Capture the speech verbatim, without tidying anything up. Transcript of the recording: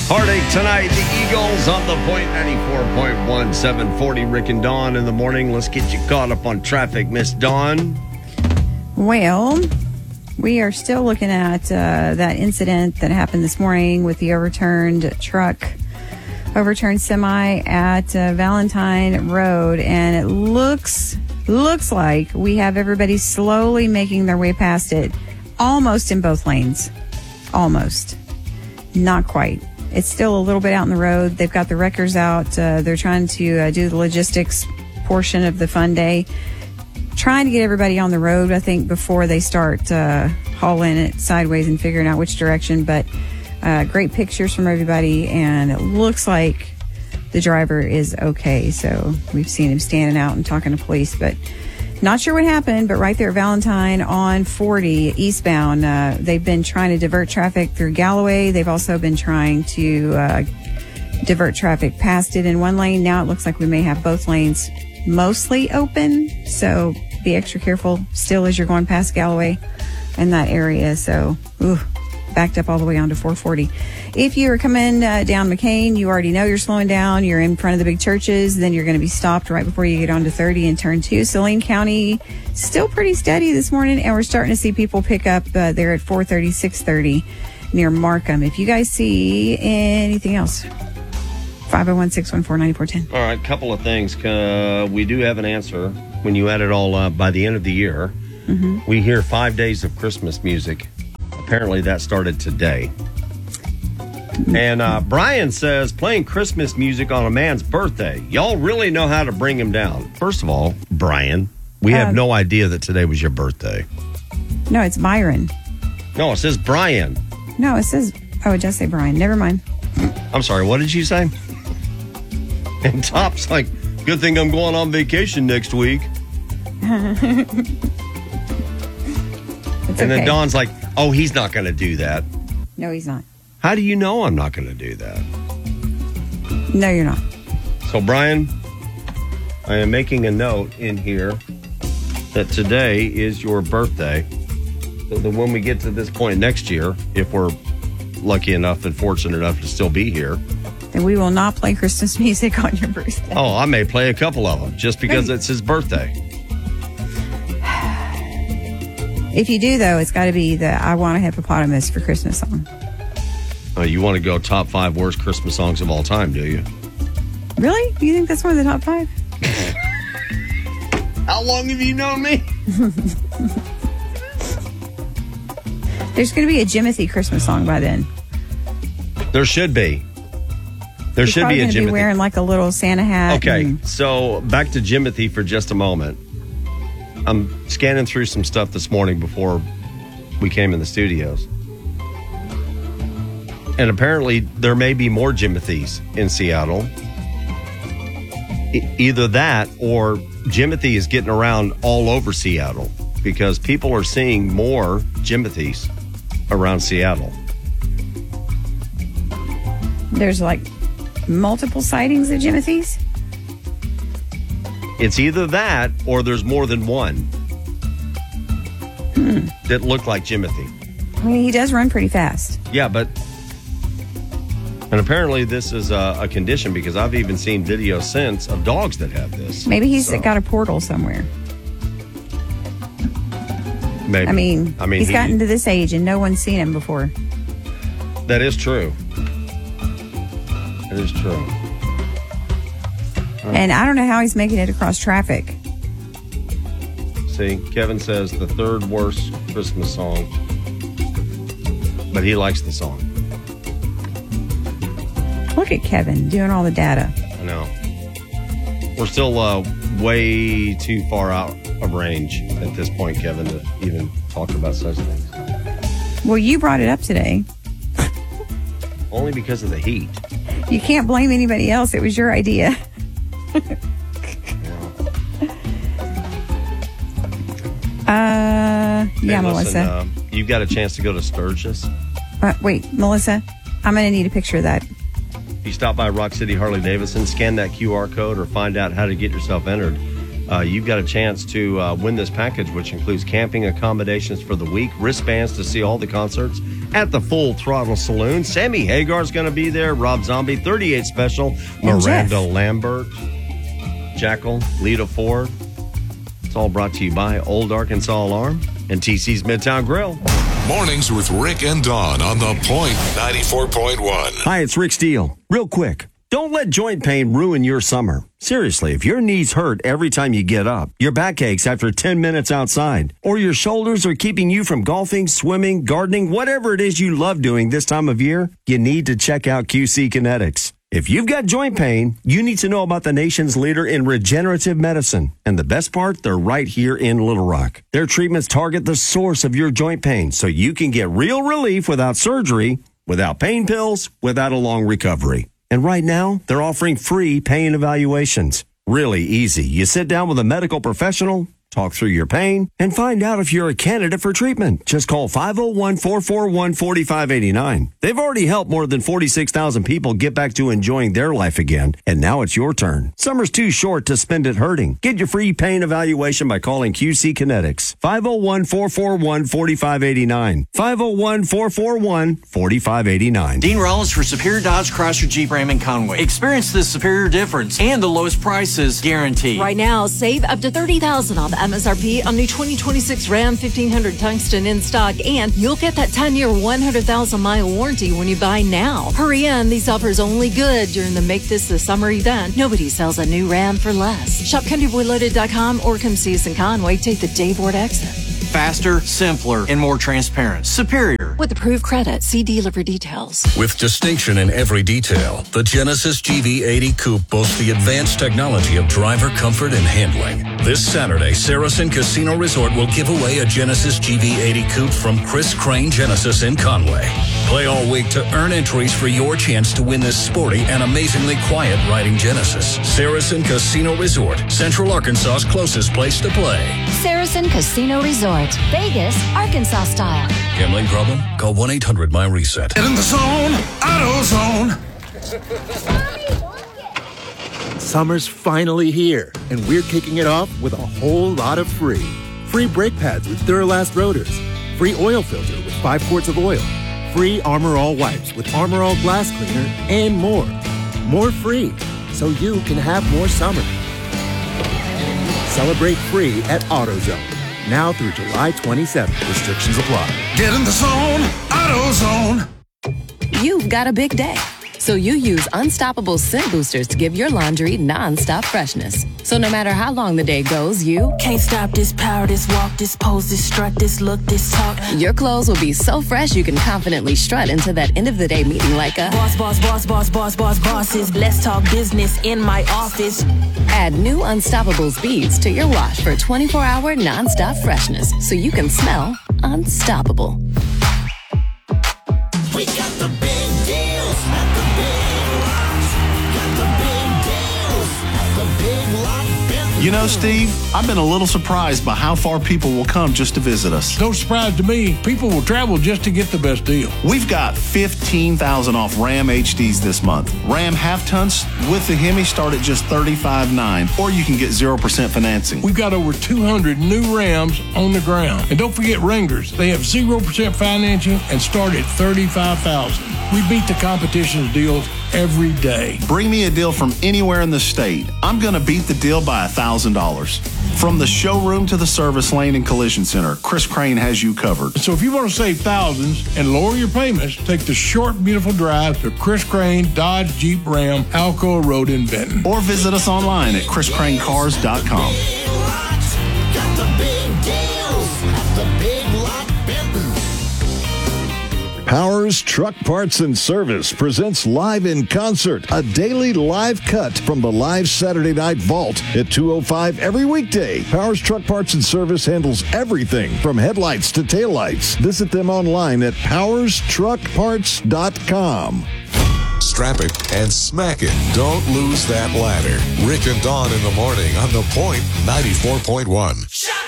Heartache tonight. The Eagles on the point ninety-four point one, seven forty. Rick and Dawn in the morning. Let's get you caught up on traffic, Miss Dawn. Well, we are still looking at uh, that incident that happened this morning with the overturned truck, overturned semi at uh, Valentine Road, and it looks looks like we have everybody slowly making their way past it, almost in both lanes, almost, not quite. It's still a little bit out in the road. They've got the wreckers out. Uh, they're trying to uh, do the logistics portion of the fun day, trying to get everybody on the road, I think, before they start uh, hauling it sideways and figuring out which direction. But uh, great pictures from everybody, and it looks like the driver is okay. So we've seen him standing out and talking to police, but not sure what happened. But right there at Valentine on forty eastbound, uh, they've been trying to divert traffic through Galloway. They've also been trying to uh, divert traffic past it in one lane. Now it looks like we may have both lanes mostly open, so be extra careful still as you're going past Galloway in that area. So, ooh, backed up all the way onto four forty. If you are coming uh, down McCain, you already know you're slowing down. You're in front of the big churches. Then you're going to be stopped right before you get onto thirty and turn two. Saline County, still pretty steady this morning, and we're starting to see people pick up uh, there at four thirty, six thirty near Markham. If you guys see anything else, five oh one, six one four, nine four one oh. All right, couple of things. Uh, we do have an answer. When you add it all up, by the end of the year, mm-hmm. we hear five days of Christmas music. Apparently that started today. And uh, Brian says, playing Christmas music on a man's birthday. Y'all really know how to bring him down. First of all, Brian, we uh, have no idea that today was your birthday. No, it's Byron. No, it says Brian. No, it says, oh, it does say Brian. Never mind. I'm sorry, what did you say? And Top's like, good thing I'm going on vacation next week. It's and then okay. Dawn's like, oh, he's not going to do that. No, he's not. How do you know I'm not going to do that? No, you're not. So, Brian, I am making a note in here that today is your birthday. So that when we get to this point next year, if we're lucky enough and fortunate enough to still be here, then we will not play Christmas music on your birthday. Oh, I may play a couple of them just because it's his birthday. If you do, though, it's got to be the I Want a Hippopotamus for Christmas song. Oh, you want to go top five worst Christmas songs of all time, do you? Really? You think that's one of the top five? How long have you known me? There's going to be a Jimothy Christmas song by then. There should be. There He's should be a Jimothy. Be wearing like a little Santa hat. Okay, and... so back to Jimothy for just a moment. I'm scanning through some stuff this morning before we came in the studios. And apparently there may be more Jimothys in Seattle. E- either that or Jimothy is getting around all over Seattle because people are seeing more Jimothys around Seattle. There's like multiple sightings of Jimothys? It's either that or there's more than one hmm. that look like Jimothy. I mean, he does run pretty fast. Yeah, but... And apparently this is a, a condition because I've even seen videos since of dogs that have this. Maybe he's so. got a portal somewhere. Maybe. I mean, I mean he's he, gotten to this age and no one's seen him before. That is true. That is true. And I don't know how he's making it across traffic. See, Kevin says the third worst Christmas song, but he likes the song. Look at Kevin doing all the data. I know. We're still uh, way too far out of range at this point, Kevin, to even talk about such things. Well, you brought it up today. Only because of the heat. You can't blame anybody else. It was your idea. uh, hey, yeah, listen, Melissa. Uh, you've got a chance to go to Sturgis. Uh, wait, Melissa, I'm going to need a picture of that. If you stop by Rock City Harley Davidson, scan that Q R code or find out how to get yourself entered. uh, you've got a chance to uh, win this package, which includes camping accommodations for the week, wristbands to see all the concerts at the Full Throttle Saloon. Sammy Hagar's going to be there, Rob Zombie, thirty-eight Special, Miranda Lambert, Jackal, Lita Ford. It's all brought to you by Old Arkansas Alarm and T C's Midtown Grill. Mornings with Rick and Dawn on The Point ninety-four point one. Hi, it's Rick Steele. Real quick, don't let joint pain ruin your summer. Seriously, if your knees hurt every time you get up, your back aches after ten minutes outside, or your shoulders are keeping you from golfing, swimming, gardening, whatever it is you love doing this time of year, you need to check out Q C Kinetics. If you've got joint pain, you need to know about the nation's leader in regenerative medicine. And the best part, they're right here in Little Rock. Their treatments target the source of your joint pain so you can get real relief without surgery, without pain pills, without a long recovery. And right now, they're offering free pain evaluations. Really easy. You sit down with a medical professional, talk through your pain, and find out if you're a candidate for treatment. Just call five oh one, four four one, four five eight nine. They've already helped more than forty-six thousand people get back to enjoying their life again, and now it's your turn. Summer's too short to spend it hurting. Get your free pain evaluation by calling Q C Kinetics. five oh one, four four one, four five eight nine. five oh one, four four one, four five eight nine. Dean Rollins for Superior Dodge Chrysler Jeep Ram in Conway. Experience the superior difference and the lowest prices guaranteed. Right now, save up to thirty thousand dollars off M S R P on new twenty twenty-six Ram fifteen hundred Tungsten in stock, and you'll get that ten-year, one hundred thousand mile warranty when you buy now. Hurry in. These offers only good during the Make This the Summer event. Nobody sells a new Ram for less. Shop country boy loaded dot com or come see us in Conway. Take the Dave Ward exit. Faster, simpler, and more transparent. Superior. With approved credit, see dealer for details. With distinction in every detail, the Genesis G V eighty Coupe boasts the advanced technology of driver comfort and handling. This Saturday, Saracen Casino Resort will give away a Genesis G V eighty Coupe from Chris Crane Genesis in Conway. Play all week to earn entries for your chance to win this sporty and amazingly quiet riding Genesis. Saracen Casino Resort, Central Arkansas's closest place to play. Saracen Casino Resort, Vegas, Arkansas style. Gambling problem? Call one eight hundred my reset. Get in the zone, AutoZone. Summer's finally here, and we're kicking it off with a whole lot of free. Free brake pads with Duralast rotors. Free oil filter with five quarts of oil. Free Armor All wipes with Armor All glass cleaner, and more. More free, so you can have more summer. Celebrate free at AutoZone. Now through July twenty-seventh. Restrictions apply. Get in the zone, AutoZone. You've got a big day, so you use Unstoppable Scent Boosters to give your laundry non-stop freshness. So no matter how long the day goes, you can't stop this power, this walk, this pose, this strut, this look, this talk. Your clothes will be so fresh you can confidently strut into that end of the day meeting like a boss, boss, boss, boss, boss, boss, bosses. Let's talk business in my office. Add new Unstoppables beads to your wash for twenty-four hour non-stop freshness, so you can smell unstoppable. We got the big deals at the Big Lots. Got the big deals at the Big Lot Benton. You know, Steve, I've been a little surprised by how far people will come just to visit us. No surprise to me. People will travel just to get the best deal. We've got fifteen thousand dollars off Ram H Ds this month. Ram half-tons with the Hemi start at just thirty-five nine dollars, or you can get zero percent financing. We've got over two hundred new Rams on the ground. And don't forget Wranglers. They have zero percent financing and start at thirty-five thousand dollars. We beat the competition's deals every day. Bring me a deal from anywhere in the state. I'm going to beat the deal by one thousand dollars. From the showroom to the service lane and collision center, Chris Crane has you covered. So if you want to save thousands and lower your payments, take the short, beautiful drive to Chris Crane Dodge Jeep Ram, Alcoa Road in Benton. Or visit us online at chris crane cars dot com. Got the big deals at the Big Lot Benton. Powers Truck Parts and Service presents Live in Concert, a daily live cut from the live Saturday Night Vault at two oh five every weekday. Powers Truck Parts and Service handles everything from headlights to taillights. Visit them online at powers truck parts dot com. Strap it and smack it. Don't lose that ladder. Rick and Dawn in the morning on The Point ninety-four point one.